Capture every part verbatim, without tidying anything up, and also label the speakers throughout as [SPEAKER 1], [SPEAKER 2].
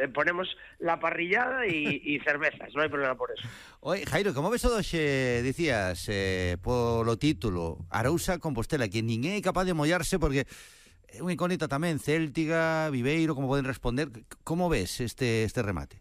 [SPEAKER 1] eh, ponemos la parrillada y, y cervezas, non hai problema por eso.
[SPEAKER 2] Oi, Jairo, como ves o doxe, dicías, eh, polo título, Arousa Compostela, que ninguén é capaz de mollarse porque é unha incógnita tamén, Céltiga, Viveiro, como poden responder, como ves este, este remate?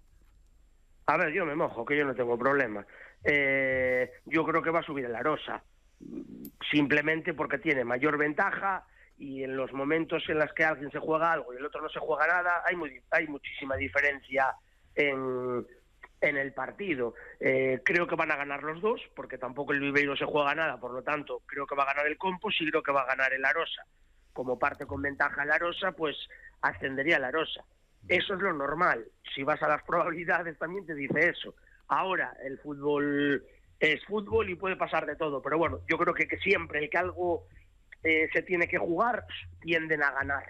[SPEAKER 1] A ver, yo me mojo, que yo no tengo problema. Eh, yo creo que va a subir el Arosa, simplemente porque tiene mayor ventaja y en los momentos en los que alguien se juega algo y el otro no se juega nada, hay, muy, hay muchísima diferencia en, en el partido. Eh, creo que van a ganar los dos, porque tampoco el Viveiro se juega nada, por lo tanto, creo que va a ganar el Compos y creo que va a ganar el Arosa. Como parte con ventaja el Arosa, pues ascendería el Arosa. Eso es lo normal. Si vas a las probabilidades también te dice eso. Ahora, el fútbol es fútbol y puede pasar de todo, pero bueno, yo creo que, que siempre el que algo eh, se tiene que jugar, tienden a ganar.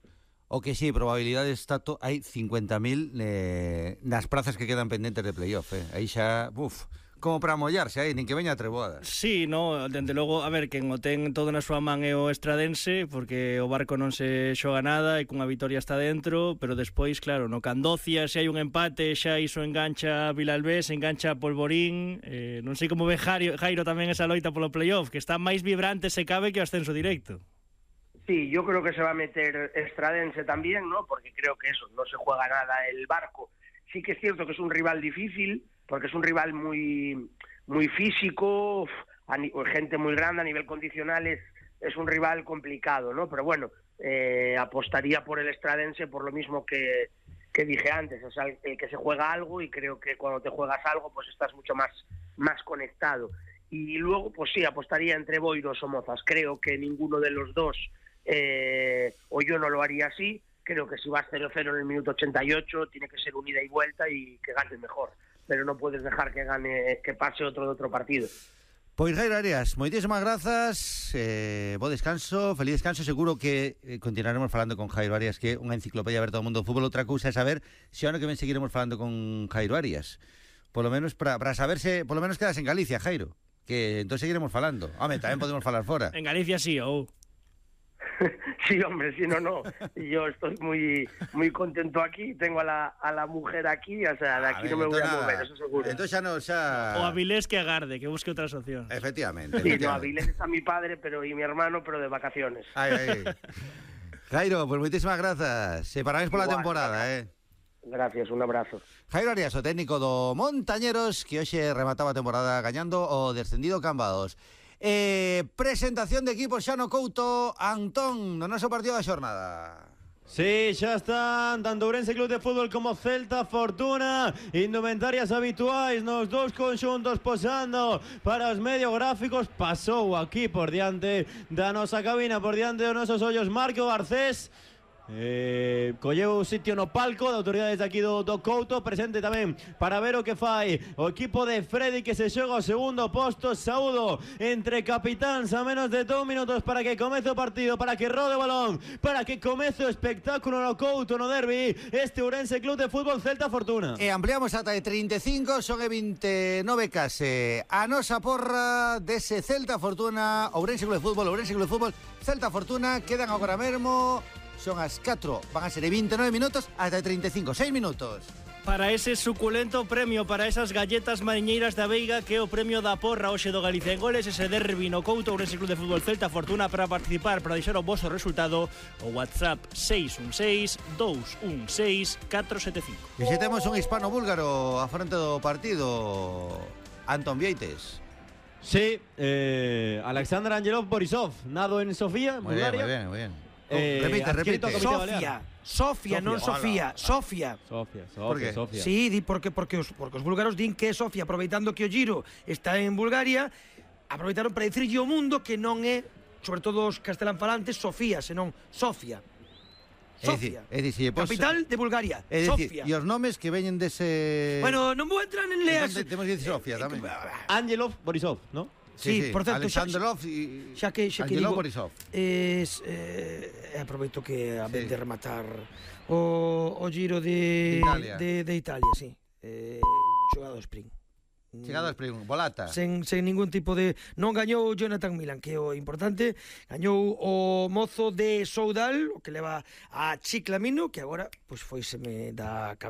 [SPEAKER 2] O que sí, probabilidades, Tato, hai cincuenta mil eh, nas prazas que quedan pendentes de playoff, eh. Aí xa, uf, como para mollarse aí, nin que veña a treboada.
[SPEAKER 3] Sí, no, dende logo, a ver, quen o ten todo na súa man é o Estradense, porque o Barco non se xoga nada e cunha vitoria está dentro, pero despois, claro, no Candocia, se hai un empate, xa iso engancha Vilalbés, engancha Polvorín, eh, non sei como ve Jairo, Jairo tamén esa loita polo playoff, que está máis vibrante se cabe que o ascenso directo.
[SPEAKER 1] Sí, yo creo que se va a meter Estradense también, ¿no? Porque creo que eso, no se juega nada el Barco. Sí que es cierto que es un rival difícil, porque es un rival muy muy físico, a ni, gente muy grande a nivel condicional, es, es un rival complicado, ¿no? Pero bueno, eh, apostaría por el Estradense por lo mismo que, que dije antes, o sea, el, el que se juega algo, y creo que cuando te juegas algo pues estás mucho más, más conectado. Y luego, pues sí, apostaría entre Boiro o Mozas. Creo que ninguno de los dos, eh, o yo no lo haría así. Creo que si vas cero cero en el minuto ochenta y ocho tiene que ser un ida y vuelta y que gane mejor, pero no puedes dejar que gane, que pase otro de otro partido.
[SPEAKER 2] Pois Jairo Arias, moitísimas grazas, eh, bo descanso, feliz descanso. Seguro que eh, continuaremos falando con Jairo Arias, que é unha enciclopedia aberta ao mundo do fútbol. Outra cousa é saber se ano que ven seguiremos falando con Jairo Arias, por lo menos para saber se por lo menos quedas en Galicia, Jairo, que entón seguiremos falando. Home, tamén podemos falar fora.
[SPEAKER 3] En Galicia sí, ou...
[SPEAKER 1] Sí, hombre, si no, no. Yo estoy muy muy contento aquí, tengo a la, a la mujer aquí, o sea, de aquí ah, no me voy a mover, eso seguro.
[SPEAKER 2] Entonces ya no, xa...
[SPEAKER 3] O Avilés que agarde, que busque otras opciones.
[SPEAKER 2] Efectivamente.
[SPEAKER 1] Sí,
[SPEAKER 2] efectivamente.
[SPEAKER 1] no, Avilés está mi padre pero y mi hermano, pero de vacaciones.
[SPEAKER 2] Ay, ay. Jairo, pues muchísimas gracias. Se parabéns por la temporada, eh.
[SPEAKER 1] Gracias, un abrazo.
[SPEAKER 2] Jairo Arias, o técnico do Montañeros, que hoxe remataba a temporada gañando o descendido Cambados. Eh, presentación de equipo xa no Couto, Antón, no noso partido da xornada.
[SPEAKER 4] Sí, ya están tanto Ourense Club de Fútbol como Celta Fortuna, indumentarias habituais nos dous conxuntos posando para os mediográficos. Pasou aquí por diante da nosa cabina, por diante dos nosos ollos, Marco Garcés. Eh, colleu o sitio no palco de autoridades aquí do, do Couto, presente tamén para ver o que fai o equipo de Freddy, que se xoga o segundo posto. Saúdo entre capitáns a menos de dos minutos para que comece o partido, para que rode o balón, para que comece o espectáculo no Couto, no derbi, este Ourense Club de Fútbol Celta Fortuna.
[SPEAKER 2] E ampliamos ata de trinta e cinco, son e vinte e nove case a nosa porra dese Celta Fortuna, Ourense Club de Fútbol, Ourense Club de Fútbol, Celta Fortuna. Quedan agora mesmo, son as catro, van a ser vinte e nove minutos ata trinta e cinco, seis minutos.
[SPEAKER 3] Para ese suculento premio, para esas galletas mariñeiras da Veiga, que é o premio da porra hoxe do Galicia en Goles, ese derbi no Couto, Ourense Club de Fútbol Celta Fortuna. Para participar, para deixar o vosso resultado, o WhatsApp seis un seis, dous un seis, catro sete cinco.
[SPEAKER 2] E xe temos un hispano-búlgaro a frente do partido, Anton Vieites.
[SPEAKER 4] Sí, eh, Alexander Angelov Borisov, nado en Sofía,
[SPEAKER 2] muy
[SPEAKER 4] Bulgaria.
[SPEAKER 2] Bien, muy bien, muy bien.
[SPEAKER 4] Eh,
[SPEAKER 2] repite, repite.
[SPEAKER 5] Sofía, Sofía, non Sofía, Sofía.
[SPEAKER 4] Sofía,
[SPEAKER 2] Por
[SPEAKER 4] Sofía, Sofía.
[SPEAKER 5] Sí, di porque porque os porque os búlgaros din que é Sofía, aproveitando que o Giro está en Bulgaria, aproveitaron para dicirlle ao mundo que non é, sobre todo os castelanfalantes, Sofía, senón Sofía. Sofía,
[SPEAKER 2] é dicir, pues,
[SPEAKER 5] capital de Bulgaria,
[SPEAKER 2] é dicir,
[SPEAKER 5] Sofía.
[SPEAKER 2] E os nomes que veñen dese...
[SPEAKER 5] Bueno, non vou entrar en leas.
[SPEAKER 2] Temos que dicir Sofía tamén.
[SPEAKER 4] Angelov Borisov, ¿no?
[SPEAKER 5] Sí, sí, por certo,
[SPEAKER 2] Alexandrov e
[SPEAKER 5] xa que xa que
[SPEAKER 2] Angelov
[SPEAKER 5] digo,
[SPEAKER 2] Borisov.
[SPEAKER 5] Eh, eh, aproveito que a
[SPEAKER 2] Sí.
[SPEAKER 5] de rematar o, o Giro de
[SPEAKER 2] Italia.
[SPEAKER 5] de, de Italia, sí. Eh, xogado sprint.
[SPEAKER 2] Chegado ao sprint, volata.
[SPEAKER 5] Sen, sen ningún tipo de... Non gañou Jonathan Milan, que é o importante. Gañou o mozo de Soudal, o que leva a Chiclamino, que agora pois foiseme da cabeza.